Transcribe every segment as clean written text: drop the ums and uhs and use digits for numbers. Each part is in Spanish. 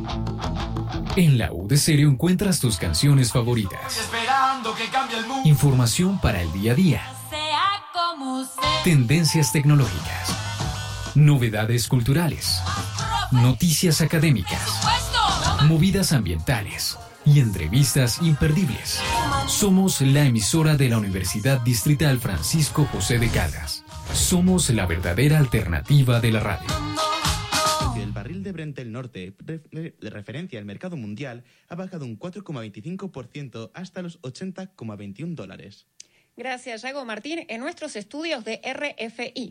En la U de Stereo encuentras tus canciones favoritas. Esperando que cambie el mundo. Información para el día a día. Tendencias tecnológicas. Novedades culturales. Noticias académicas. Movidas ambientales. Y entrevistas imperdibles. Somos la emisora de la Universidad Distrital Francisco José de Caldas. Somos la verdadera alternativa de la radio. El barril de Brent del Norte, de referencia al mercado mundial, ha bajado un 4,25% hasta los $80,21. Gracias, Yago Martín, en nuestros estudios de RFI.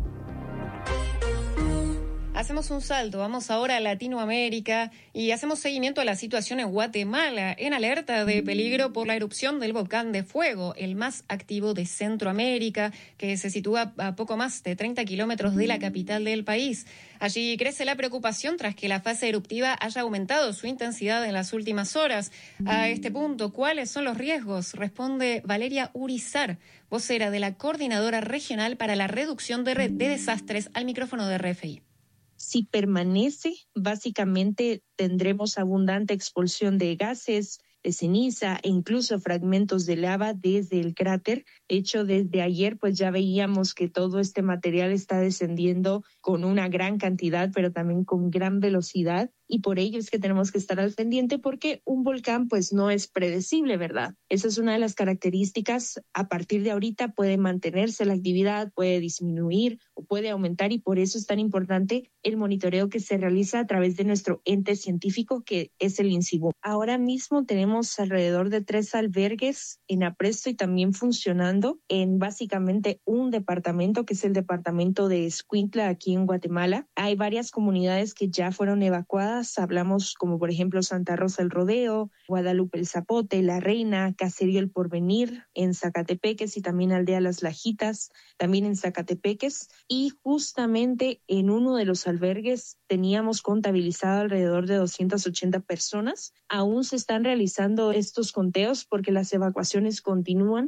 Hacemos un salto, vamos ahora a Latinoamérica y hacemos seguimiento a la situación en Guatemala, en alerta de peligro por la erupción del volcán de fuego, el más activo de Centroamérica, que se sitúa a poco más de 30 kilómetros de la capital del país. Allí crece la preocupación tras que la fase eruptiva haya aumentado su intensidad en las últimas horas. A este punto, ¿cuáles son los riesgos? Responde Valeria Urizar, vocera de la Coordinadora Regional para la Reducción de Desastres, al micrófono de RFI. Si permanece, básicamente tendremos abundante expulsión de gases, de ceniza e incluso fragmentos de lava desde el cráter. De hecho, desde ayer pues ya veíamos que todo este material está descendiendo con una gran cantidad, pero también con gran velocidad. Y por ello es que tenemos que estar al pendiente porque un volcán pues no es predecible, ¿verdad? Esa es una de las características. A partir de ahorita puede mantenerse la actividad, puede disminuir o puede aumentar y por eso es tan importante el monitoreo que se realiza a través de nuestro ente científico que es el INCIBUM. Ahora mismo tenemos alrededor de 3 albergues en apresto y también funcionando en básicamente un departamento que es el departamento de Escuintla aquí en Guatemala. Hay varias comunidades que ya fueron evacuadas. Hablamos como por ejemplo Santa Rosa el Rodeo, Guadalupe el Zapote, La Reina, Caserío el Porvenir, en Zacatepeques y también Aldea Las Lajitas, también en Zacatepeques. Y justamente en uno de los albergues teníamos contabilizado alrededor de 280 personas. Aún se están realizando estos conteos porque las evacuaciones continúan.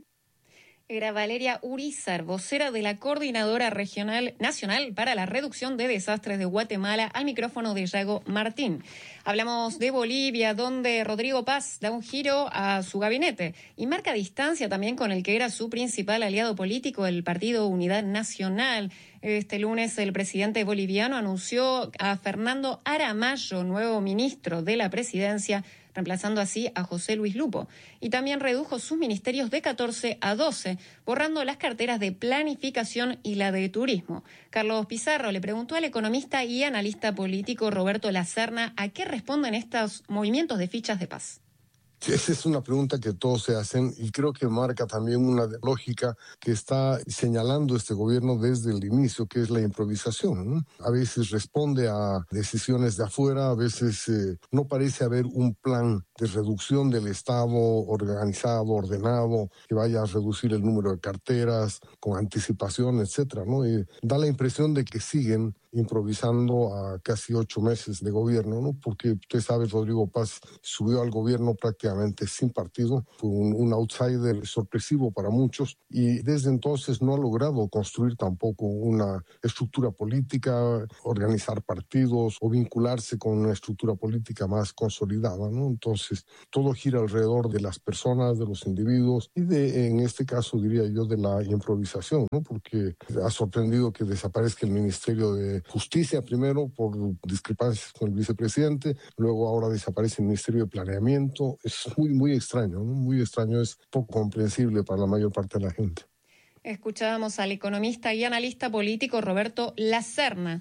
Era Valeria Urizar, vocera de la Coordinadora Regional Nacional para la Reducción de Desastres de Guatemala, al micrófono de Yago Martín. Hablamos de Bolivia, donde Rodrigo Paz da un giro a su gabinete y marca distancia también con el que era su principal aliado político, el Partido Unidad Nacional. Este lunes el presidente boliviano anunció a Fernando Aramayo, nuevo ministro de la presidencia, reemplazando así a José Luis Lupo. Y también redujo sus ministerios de 14 a 12, borrando las carteras de planificación y la de turismo. Carlos Pizarro le preguntó al economista y analista político Roberto Lacerna a qué responden estos movimientos de fichas de Paz. Esa es una pregunta que todos se hacen y creo que marca también una lógica que está señalando este gobierno desde el inicio, que es la improvisación, ¿no? A veces responde a decisiones de afuera, a veces no parece haber un plan de reducción del Estado organizado, ordenado, que vaya a reducir el número de carteras con anticipación, etcétera, ¿no? Y da la impresión de que siguen improvisando a casi 8 meses de gobierno, ¿no? Porque usted sabe, Rodrigo Paz subió al gobierno prácticamente sin partido, fue un outsider sorpresivo para muchos y desde entonces no ha logrado construir tampoco una estructura política, organizar partidos o vincularse con una estructura política más consolidada, ¿no? Entonces todo gira alrededor de las personas, de los individuos y en este caso diría yo de la improvisación, ¿no? Porque ha sorprendido que desaparezca el Ministerio de Justicia primero por discrepancias con el vicepresidente, luego ahora desaparece el Ministerio de Planeamiento. Es muy extraño, ¿no? Muy extraño, es poco comprensible para la mayor parte de la gente. Escuchábamos al economista y analista político Roberto Lacerna.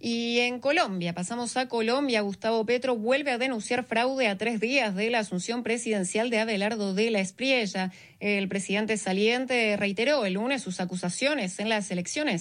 Y en Colombia, pasamos a Colombia, Gustavo Petro vuelve a denunciar fraude a 3 días de la asunción presidencial de Abelardo de la Espriella. El presidente saliente reiteró el lunes sus acusaciones por las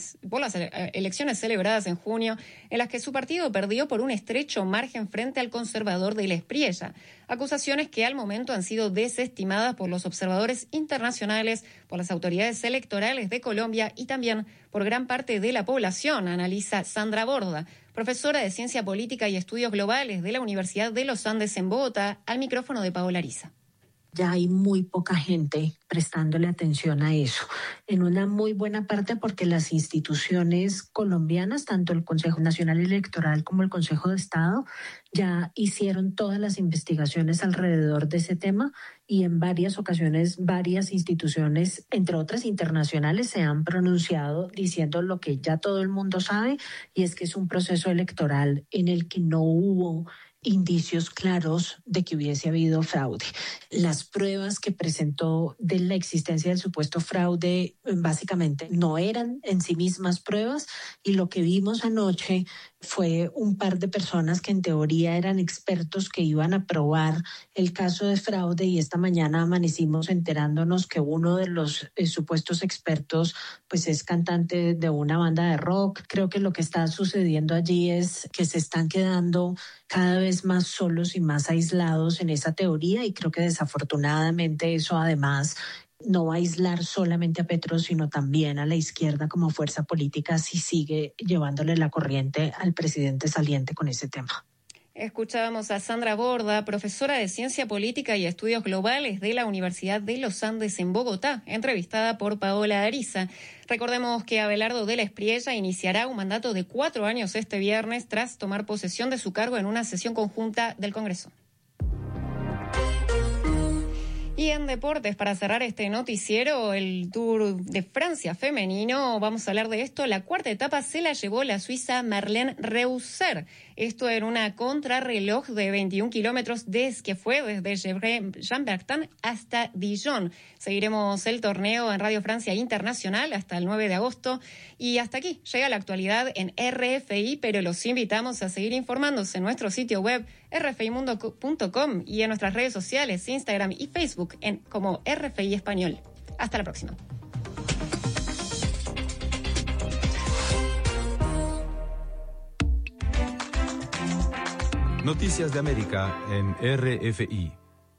elecciones celebradas en junio, en las que su partido perdió por un estrecho margen frente al conservador de la Espriella. Acusaciones que al momento han sido desestimadas por los observadores internacionales, por las autoridades electorales de Colombia y también por gran parte de la población, analiza Sandra Borda, profesora de Ciencia Política y Estudios Globales de la Universidad de los Andes en Bogotá, al micrófono de Paola Ariza. Ya hay muy poca gente prestándole atención a eso. En una muy buena parte porque las instituciones colombianas, tanto el Consejo Nacional Electoral como el Consejo de Estado, ya hicieron todas las investigaciones alrededor de ese tema y en varias ocasiones varias instituciones, entre otras internacionales, se han pronunciado diciendo lo que ya todo el mundo sabe, y es que es un proceso electoral en el que no hubo indicios claros de que hubiese habido fraude. Las pruebas que presentó de la existencia del supuesto fraude básicamente no eran en sí mismas pruebas, y lo que vimos anoche fue un par de personas que en teoría eran expertos que iban a probar el caso de fraude, y esta mañana amanecimos enterándonos que uno de los supuestos expertos pues es cantante de una banda de rock. Creo que lo que está sucediendo allí es que se están quedando cada vez más solos y más aislados en esa teoría, y creo que desafortunadamente eso además no va a aislar solamente a Petro, sino también a la izquierda como fuerza política si sigue llevándole la corriente al presidente saliente con ese tema. Escuchábamos a Sandra Borda, profesora de Ciencia Política y Estudios Globales de la Universidad de los Andes en Bogotá, entrevistada por Paola Ariza. Recordemos que Abelardo de la Espriella iniciará un mandato de 4 años este viernes tras tomar posesión de su cargo en una sesión conjunta del Congreso. Y en deportes, para cerrar este noticiero, el Tour de Francia femenino, vamos a hablar de esto. La cuarta etapa se la llevó la suiza Marlene Reusser. Esto en una contrarreloj de 21 kilómetros que fue desde Jean-Bertin hasta Dijon. Seguiremos el torneo en Radio Francia Internacional hasta el 9 de agosto. Y hasta aquí llega la actualidad en RFI, pero los invitamos a seguir informándose en nuestro sitio web rfimundo.com y en nuestras redes sociales, Instagram y Facebook como RFI Español. Hasta la próxima. Noticias de América en RFI.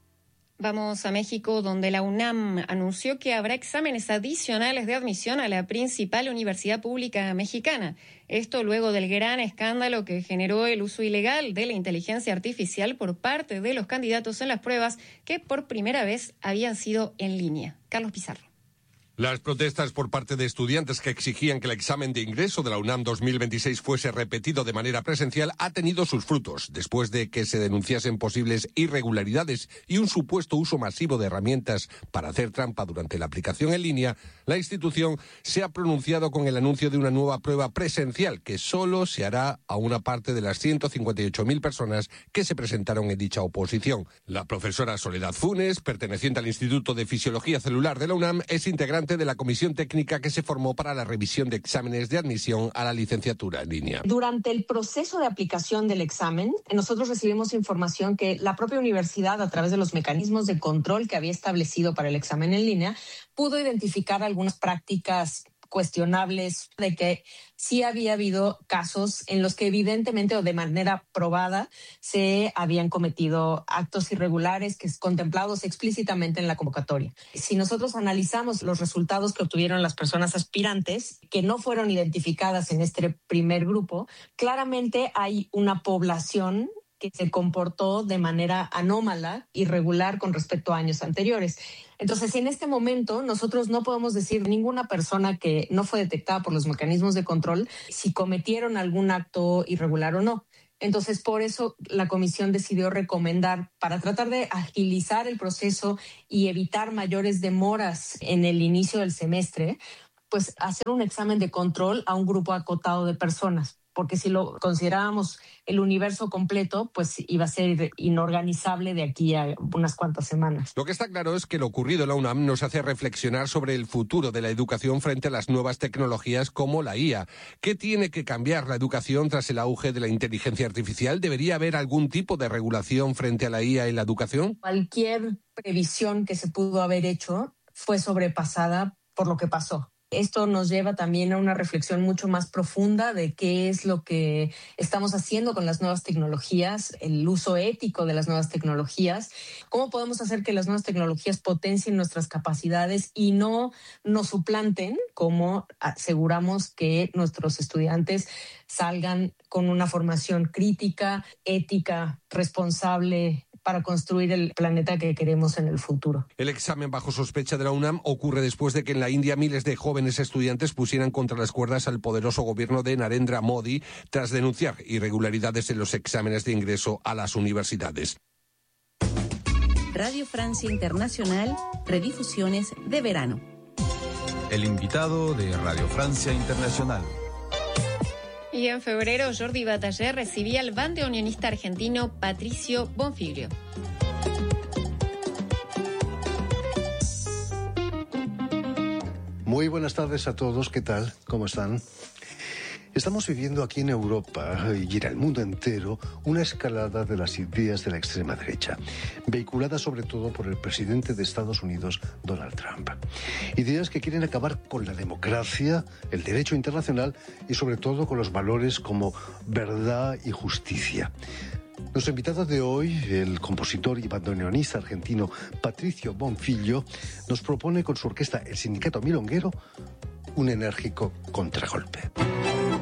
Vamos a México, donde la UNAM anunció que habrá exámenes adicionales de admisión a la principal universidad pública mexicana. Esto luego del gran escándalo que generó el uso ilegal de la inteligencia artificial por parte de los candidatos en las pruebas, que por primera vez habían sido en línea. Carlos Pizarro. Las protestas por parte de estudiantes que exigían que el examen de ingreso de la UNAM 2026 fuese repetido de manera presencial ha tenido sus frutos. Después de que se denunciasen posibles irregularidades y un supuesto uso masivo de herramientas para hacer trampa durante la aplicación en línea, la institución se ha pronunciado con el anuncio de una nueva prueba presencial que solo se hará a una parte de las 158.000 personas que se presentaron en dicha oposición. La profesora Soledad Funes, perteneciente al Instituto de Fisiología Celular de la UNAM, es integrante de la comisión técnica que se formó para la revisión de exámenes de admisión a la licenciatura en línea. Durante el proceso de aplicación del examen, nosotros recibimos información que la propia universidad, a través de los mecanismos de control que había establecido para el examen en línea, pudo identificar algunas prácticas cuestionables, de que sí había habido casos en los que evidentemente o de manera probada se habían cometido actos irregulares que contemplados explícitamente en la convocatoria. Si nosotros analizamos los resultados que obtuvieron las personas aspirantes que no fueron identificadas en este primer grupo, claramente hay una población que se comportó de manera anómala, irregular con respecto a años anteriores. Entonces, en este momento, nosotros no podemos decir ninguna persona que no fue detectada por los mecanismos de control si cometieron algún acto irregular o no. Entonces, por eso la comisión decidió recomendar, para tratar de agilizar el proceso y evitar mayores demoras en el inicio del semestre, pues hacer un examen de control a un grupo acotado de personas. Porque si lo considerábamos el universo completo, pues iba a ser inorganizable de aquí a unas cuantas semanas. Lo que está claro es que lo ocurrido en la UNAM nos hace reflexionar sobre el futuro de la educación frente a las nuevas tecnologías como la IA. ¿Qué tiene que cambiar la educación tras el auge de la inteligencia artificial? ¿Debería haber algún tipo de regulación frente a la IA en la educación? Cualquier previsión que se pudo haber hecho fue sobrepasada por lo que pasó. Esto nos lleva también a una reflexión mucho más profunda de qué es lo que estamos haciendo con las nuevas tecnologías, el uso ético de las nuevas tecnologías, cómo podemos hacer que las nuevas tecnologías potencien nuestras capacidades y no nos suplanten, cómo aseguramos que nuestros estudiantes salgan con una formación crítica, ética, responsable, para construir el planeta que queremos en el futuro. El examen bajo sospecha de la UNAM ocurre después de que en la India miles de jóvenes estudiantes pusieran contra las cuerdas al poderoso gobierno de Narendra Modi tras denunciar irregularidades en los exámenes de ingreso a las universidades. Radio Francia Internacional, redifusiones de verano. El invitado de Radio Francia Internacional. Y en febrero, Jordi Bataller recibía al bandoneonista argentino Patricio Bonfiglio. Muy buenas tardes a todos, ¿qué tal? ¿Cómo están? Estamos viviendo aquí en Europa y en el mundo entero una escalada de las ideas de la extrema derecha, vehiculada sobre todo por el presidente de Estados Unidos, Donald Trump. Ideas que quieren acabar con la democracia, el derecho internacional y sobre todo con los valores como verdad y justicia. Nuestro invitado de hoy, el compositor y bandoneonista argentino Patricio Bonfiglio, nos propone con su orquesta El Sindicato Milonguero un enérgico contragolpe.